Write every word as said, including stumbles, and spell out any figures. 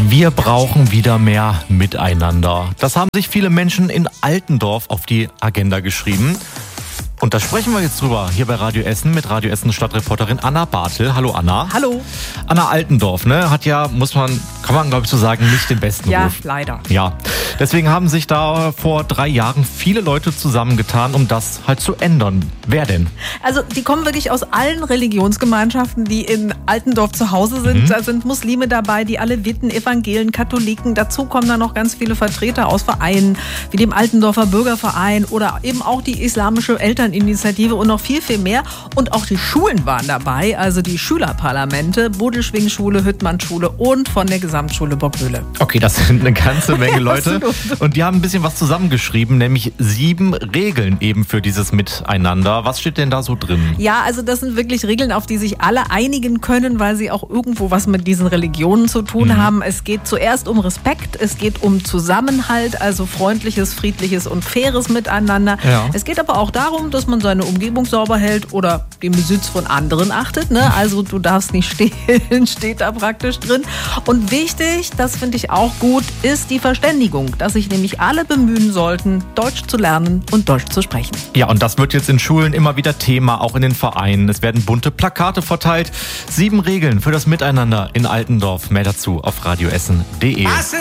Wir brauchen wieder mehr Miteinander. Das haben sich viele Menschen in Altendorf auf die Agenda geschrieben. Und da sprechen wir jetzt drüber, hier bei Radio Essen mit Radio Essen Stadtreporterin Anna Bartel. Hallo Anna. Hallo. Anna, Altendorf, ne, hat ja, muss man, kann man glaube ich so sagen, nicht den besten Ja, Ruf. leider. Ja, deswegen haben sich da vor drei Jahren viele Leute zusammengetan, um das halt zu ändern. Wer denn? Also die kommen wirklich aus allen Religionsgemeinschaften, die in Altendorf zu Hause sind. Mhm. Da sind Muslime dabei, die Aleviten, Evangelen, Katholiken. Dazu kommen da noch ganz viele Vertreter aus Vereinen, wie dem Altendorfer Bürgerverein oder eben auch die Islamische Elterninitiative und noch viel, viel mehr. Und auch die Schulen waren dabei, also die Schülerparlamente, Bodelschwingschule, Hüttmannschule und von der Gesamtschule Bockmühle. Okay, das sind eine ganze Menge Leute. Absolut. Und die haben ein bisschen was zusammengeschrieben, nämlich sieben Regeln eben für dieses Miteinander. Was steht denn da so drin? Ja, also das sind wirklich Regeln, auf die sich alle einigen können, weil sie auch irgendwo was mit diesen Religionen zu tun Mhm. haben. Es geht zuerst um Respekt, es geht um Zusammenhalt, also freundliches, friedliches und faires Miteinander. Ja. Es geht aber auch darum, dass man seine Umgebung sauber hält oder den Besitz von anderen achtet. Ne? Also du darfst nicht stehlen, steht da praktisch drin. Und wichtig, das finde ich auch gut, ist die Verständigung, dass sich nämlich alle bemühen sollten, Deutsch zu lernen und Deutsch zu sprechen. Ja, und das wird jetzt in Schulen immer wieder Thema, auch in den Vereinen. Es werden bunte Plakate verteilt. Sieben Regeln für das Miteinander in Altendorf. Mehr dazu auf radioessen punkt de.